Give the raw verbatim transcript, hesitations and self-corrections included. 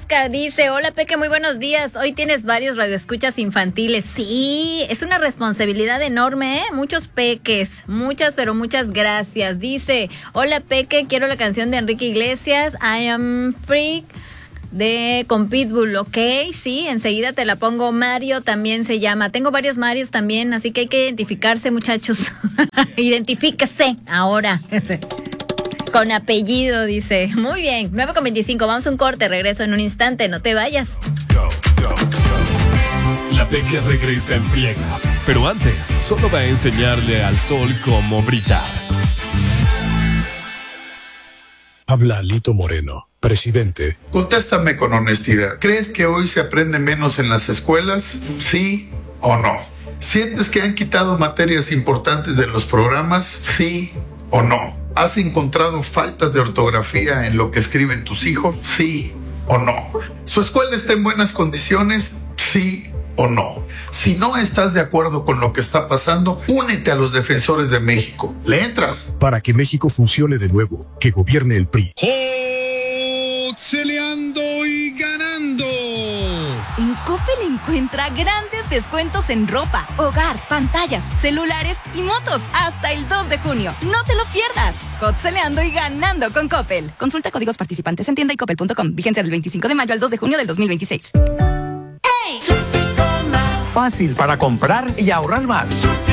Oscar dice, hola Peque, muy buenos días. Hoy tienes varios radioescuchas infantiles. Sí, es una responsabilidad enorme, ¿eh? Muchos peques, muchas, pero muchas gracias. Dice, hola Peque, quiero la canción de Enrique Iglesias, I Am Freak, de con Pitbull, ok, sí, enseguida te la pongo. Mario también se llama, tengo varios Marios también, así que hay que identificarse, muchachos. Identifíquese ahora. Con apellido, dice. Muy bien, nueve con veinticinco, vamos a un corte, regreso en un instante, no te vayas. Go, go, go. La Peque regresa en friega, pero antes solo va a enseñarle al sol cómo brillar. Habla Lito Moreno, presidente. Contéstame con honestidad. ¿Crees que hoy se aprende menos en las escuelas? ¿Sí o no? ¿Sientes que han quitado materias importantes de los programas? ¿Sí o no? ¿Has encontrado faltas de ortografía en lo que escriben tus hijos? ¿Sí o no? ¿Su escuela está en buenas condiciones? ¿Sí o no? Si no estás de acuerdo con lo que está pasando, únete a los defensores de México. ¿Le entras? Para que México funcione de nuevo, que gobierne el P R I. ¡Celeando y ganando! En Coppel encuentra grandes descuentos en ropa, hogar, pantallas, celulares y motos hasta el dos de junio. ¡No te lo pierdas! Celeando y ganando con Coppel. Consulta códigos participantes en tienda y coppel punto com. Vigencia del veinticinco de mayo al dos de junio del dos mil veintiséis. Fácil para comprar y ahorrar más.